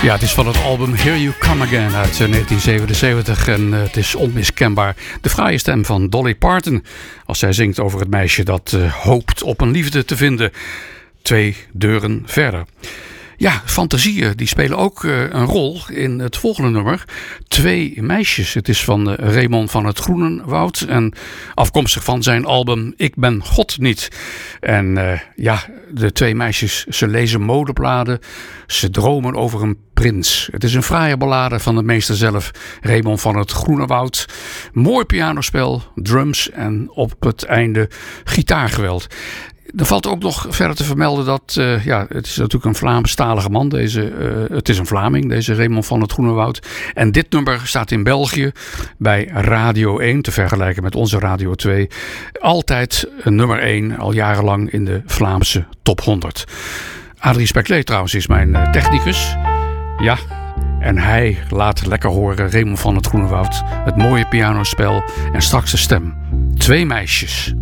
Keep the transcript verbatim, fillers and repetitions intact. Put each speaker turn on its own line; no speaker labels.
Ja, het is van het album Here You Come Again uit negentien zevenenzeventig en het is onmiskenbaar de fraaie stem van Dolly Parton als zij zingt over het meisje dat uh, hoopt op een liefde te vinden. Twee deuren verder. Ja, fantasieën die spelen ook uh, een rol in het volgende nummer. Twee meisjes. Het is van uh, Raymond van het Groenenwoud en afkomstig van zijn album Ik ben God niet. En uh, ja, de twee meisjes, ze lezen modebladen, ze dromen over een prins. Het is een fraaie ballade van de meester zelf, Raymond van het Groenenwoud. Mooi pianospel, drums en op het einde gitaargeweld. Er valt ook nog verder te vermelden dat, uh, ja, het is natuurlijk een Vlaamstalige man. Deze, uh, het is een Vlaming, deze Raymond van het Groenenwoud. En dit nummer staat in België bij Radio één, te vergelijken met onze Radio twee. Altijd nummer één, al jarenlang in de Vlaamse top honderd. Adrie Speclet trouwens is mijn uh, technicus. Ja, en hij laat lekker horen, Raymond van het Groenenwoud. Het mooie pianospel en straks de stem. Twee meisjes.